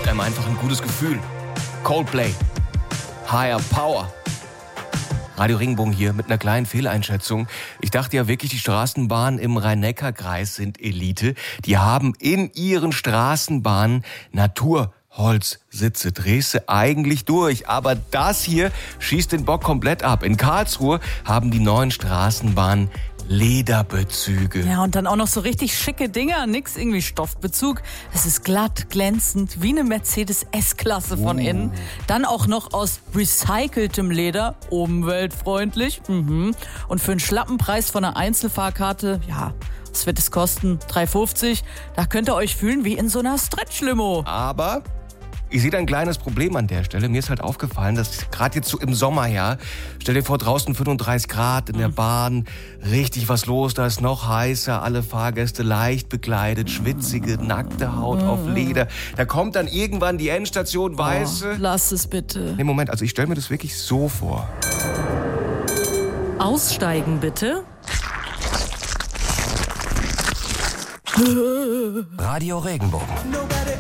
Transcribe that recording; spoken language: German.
gibt einem einfach ein gutes Gefühl. Coldplay, Higher Power. Radio Regenbogen hier mit einer kleinen Fehleinschätzung. Ich dachte ja wirklich, die Straßenbahnen im Rhein-Neckar-Kreis sind Elite. Die haben in ihren Straßenbahnen Naturholzsitze. Drehst du eigentlich durch. Aber das hier schießt den Bock komplett ab. In Karlsruhe haben die neuen Straßenbahnen Lederbezüge. Ja, und dann auch noch so richtig schicke Dinger, nix irgendwie Stoffbezug. Es ist glatt, glänzend, wie eine Mercedes S-Klasse von innen. Dann auch noch aus recyceltem Leder, umweltfreundlich. Und für einen schlappen Preis von einer Einzelfahrkarte, ja, was wird es kosten? 3,50. Da könnt ihr euch fühlen wie in so einer Stretch-Limo. Aber ich sehe da ein kleines Problem an der Stelle. Mir ist halt aufgefallen, dass gerade jetzt so im Sommer, ja, stell dir vor, draußen 35 Grad in der Bahn, richtig was los, da ist noch heißer, alle Fahrgäste leicht bekleidet, schwitzige, nackte Haut auf Leder. Da kommt dann irgendwann die Endstation, weiße. Lass es bitte. Nee, Moment, also ich stelle mir das wirklich so vor. Aussteigen bitte. Radio Regenbogen.